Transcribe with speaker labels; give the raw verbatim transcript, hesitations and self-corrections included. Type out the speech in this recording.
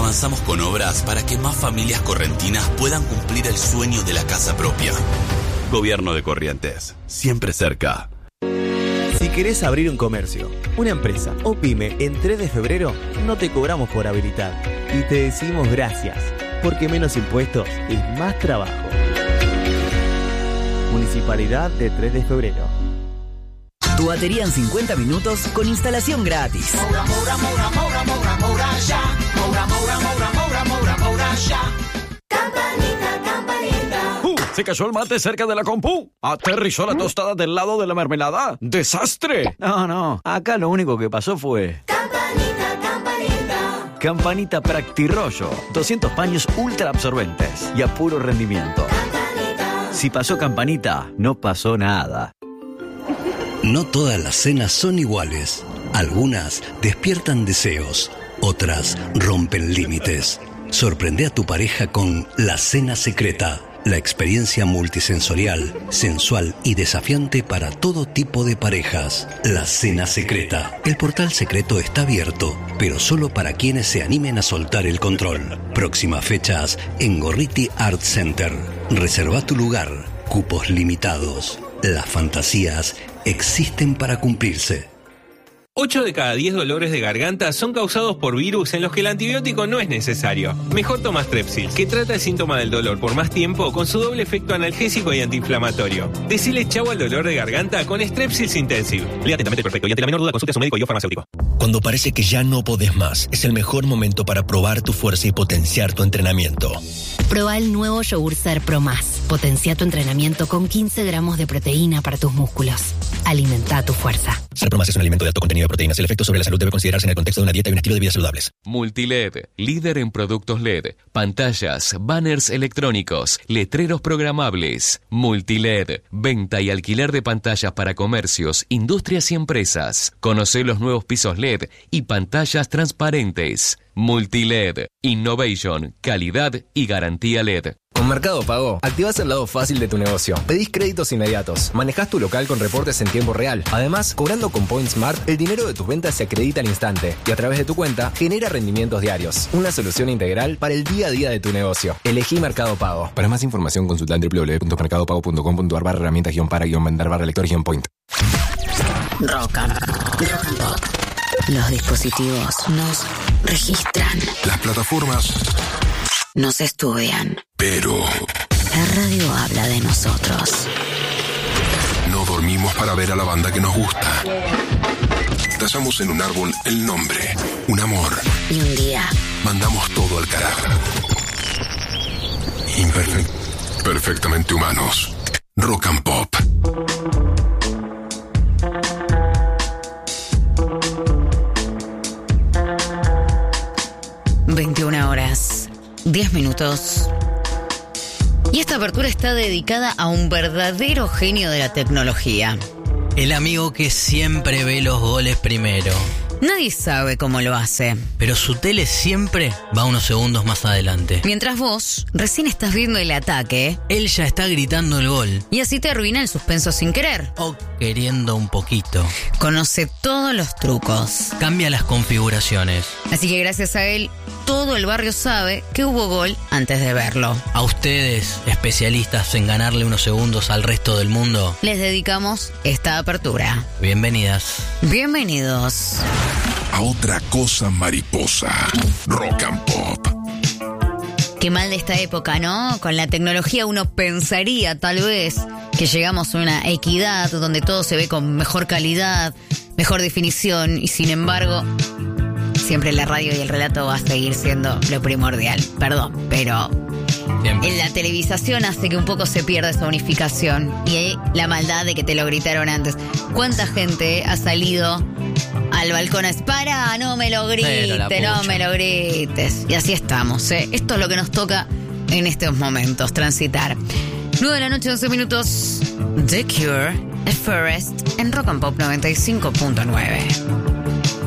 Speaker 1: avanzamos con obras para que más familias correntinas puedan cumplir el sueño de la casa propia. Gobierno de Corrientes, siempre cerca.
Speaker 2: Si querés abrir un comercio, una empresa o pyme en tres de febrero, no te cobramos por habilitar. Y te decimos gracias, porque menos impuestos es más trabajo. Municipalidad de tres de febrero.
Speaker 3: Tu batería en cincuenta minutos con instalación gratis.
Speaker 4: Moura, Moura, Moura, Moura, Moura, Moura, ya. Moura, Moura, Moura, Moura, Moura, Moura, ya. Campanita, campanita.
Speaker 5: Uh, se cayó el mate cerca de la compu. Aterrizó la tostada del lado de la mermelada. ¡Desastre!
Speaker 6: No, no. Acá lo único que pasó fue...
Speaker 4: Campanita, campanita.
Speaker 6: Campanita Practirollo. doscientos paños ultra absorbentes y a puro rendimiento.
Speaker 4: Campanita.
Speaker 6: Si pasó Campanita, no pasó nada.
Speaker 7: No todas las cenas son iguales. Algunas despiertan deseos, otras rompen límites. Sorprende a tu pareja con La Cena Secreta, la experiencia multisensorial, sensual y desafiante para todo tipo de parejas. La Cena Secreta. El portal secreto está abierto, pero solo para quienes se animen a soltar el control. Próximas fechas en Gorriti Art Center. Reserva tu lugar. Cupos limitados. Las fantasías existen para cumplirse.
Speaker 8: ocho de cada diez dolores de garganta son causados por virus en los que el antibiótico no es necesario. Mejor toma Strepsil, que trata el síntoma del dolor por más tiempo con su doble efecto analgésico y antiinflamatorio. Decile chau al dolor de garganta con Strepsils Intensive. Lea atentamente el prospecto y ante la menor duda consulte a su médico y o farmacéutico.
Speaker 9: Cuando parece que ya no podés más, es el mejor momento para probar tu fuerza y potenciar tu entrenamiento.
Speaker 10: Proba el nuevo yogur Ser Pro Más. Potencia tu entrenamiento con quince gramos de proteína para tus músculos. Alimenta tu fuerza.
Speaker 9: Ser Pro Más es un alimento de alto contenido de proteínas. El efecto sobre la salud debe considerarse en el contexto de una dieta y un estilo de vida saludables.
Speaker 11: Multiled, líder en productos L E D, pantallas, banners electrónicos, letreros programables. Multiled, venta y alquiler de pantallas para comercios, industrias y empresas. Conoce los nuevos pisos L E D y pantallas transparentes. Multiled, innovation, calidad y garantía L E D.
Speaker 12: Con Mercado Pago, activás el lado fácil de tu negocio. Pedís créditos inmediatos, manejás tu local con reportes en tiempo real. Además, cobrando con Point Smart, el dinero de tus ventas se acredita al instante y a través de tu cuenta genera rendimientos diarios. Una solución integral para el día a día de tu negocio. Elegí Mercado Pago. Para más información consulta en doble u doble u doble u punto mercado pago punto com punto a r barra herramientas guión para guión vender barra lector guión point.
Speaker 10: Rock and Pop. Los dispositivos nos registran.
Speaker 13: Las plataformas
Speaker 10: nos estudian.
Speaker 13: Pero
Speaker 10: la radio habla de nosotros.
Speaker 13: No dormimos para ver a la banda que nos gusta. Trazamos en un árbol el nombre, un amor.
Speaker 10: Y un día
Speaker 13: mandamos todo al carajo. Imperfect, perfectamente humanos. Rock and Pop.
Speaker 14: veintiuna horas, diez minutos. Y esta apertura está dedicada a un verdadero genio de la tecnología.
Speaker 15: El amigo que siempre ve los goles primero.
Speaker 14: Nadie sabe cómo lo hace.
Speaker 15: Pero su tele siempre va unos segundos más adelante.
Speaker 14: Mientras vos recién estás viendo el ataque,
Speaker 15: él ya está gritando el gol.
Speaker 14: Y así te arruina el suspenso sin querer.
Speaker 15: O queriendo un poquito.
Speaker 14: Conoce todos los trucos.
Speaker 15: Cambia las configuraciones.
Speaker 14: Así que gracias a él, todo el barrio sabe que hubo gol antes de verlo.
Speaker 15: A ustedes, especialistas en ganarle unos segundos al resto del mundo,
Speaker 14: les dedicamos esta apertura.
Speaker 15: Bienvenidas.
Speaker 14: Bienvenidos.
Speaker 13: A otra cosa mariposa. Rock and Pop.
Speaker 14: Qué mal de esta época, ¿no? Con la tecnología uno pensaría tal vez que llegamos a una equidad donde todo se ve con mejor calidad, mejor definición y sin embargo siempre la radio y el relato va a seguir siendo lo primordial. Perdón, pero siempre. En la televisación hace que un poco se pierda esa unificación y hay la maldad de que te lo gritaron antes. ¿Cuánta gente ha salido al balcón a decir, para, no me lo grites, no me lo grites? Y así estamos, ¿eh? Esto es lo que nos toca en estos momentos, transitar. nueve de la noche, once minutos. The Cure, The Forest, en Rock and Pop noventa y cinco punto nueve.